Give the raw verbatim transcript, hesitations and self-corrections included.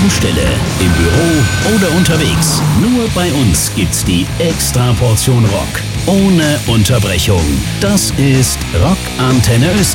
Baustelle, im Büro oder unterwegs. Nur bei uns gibt's die Extraportion Rock. Ohne Unterbrechung. Das ist Rock Antenne Österreich.